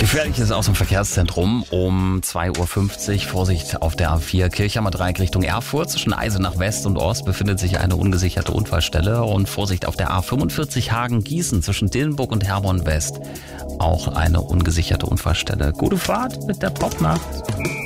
Gefährliches aus dem Verkehrszentrum um 2.50 Uhr. Vorsicht auf der A4 Kirchheimer Dreieck Richtung Erfurt. Zwischen Eisenach West und Ost befindet sich eine ungesicherte Unfallstelle. Und Vorsicht auf der A45 Hagen-Gießen zwischen Dillenburg und Herborn West. Auch eine ungesicherte Unfallstelle. Gute Fahrt mit der Popnacht.